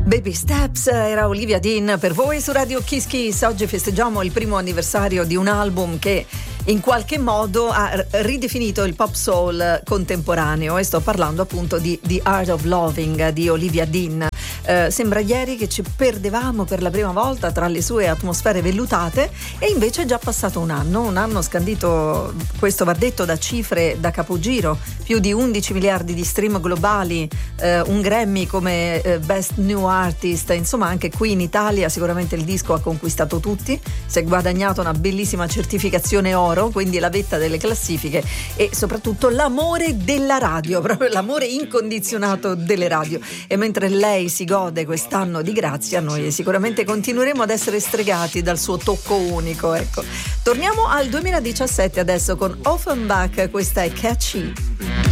Baby Steps era Olivia Dean per voi su Radio Kiss Kiss. Oggi festeggiamo il primo anniversario di un album che in qualche modo ha ridefinito il pop soul contemporaneo, e sto parlando appunto di The Art of Loving di Olivia Dean. Sembra ieri che ci perdevamo per la prima volta tra le sue atmosfere vellutate, e invece è già passato un anno scandito, questo va detto, da cifre da capogiro: più di 11 miliardi di stream globali, un Grammy come Best New Artist. Insomma, anche qui in Italia sicuramente il disco ha conquistato tutti, si è guadagnato una bellissima certificazione oro, quindi la vetta delle classifiche, e soprattutto l'amore della radio, proprio l'amore incondizionato delle radio. E mentre lei si gode quest'anno di grazia, noi sicuramente continueremo ad essere stregati dal suo tocco unico, ecco. Torniamo al 2017 adesso con Offenbach, questa è Catchy.